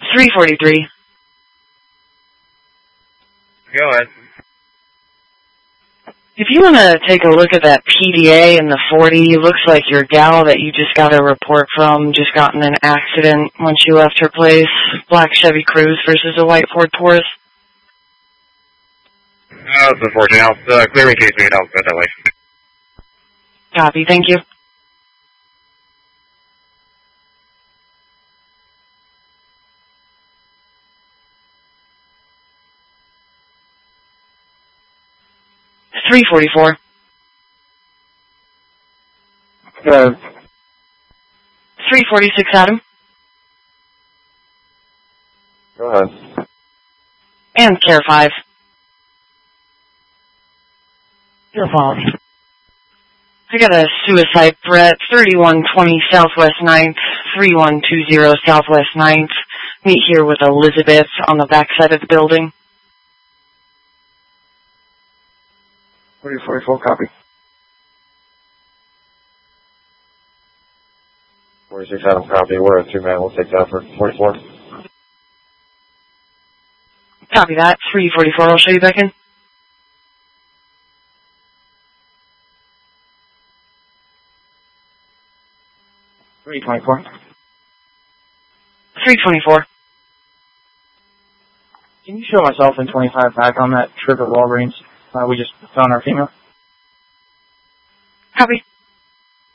343. Go ahead. If you want to take a look at that PDA in the 40, looks like your gal that you just got a report from just got in an accident when she left her place. Black Chevy Cruze versus a white Ford Taurus. That's unfortunate. I'll clear me case me and I'll go that way. Copy, thank you. $344. 346, Adam. Go ahead. And Care 5. Your fault. I got a suicide threat, 3120 Southwest 9th, 3120 Southwest 9th. Meet here with Elizabeth on the backside of the building. 44, copy. 46, Adam, copy. We're at 2-man. We'll take that for 44. Copy that. 344, I'll show you back in. $324. 324. Can you show myself and 25 back on that trip at Walgreens? We just found our female. Copy.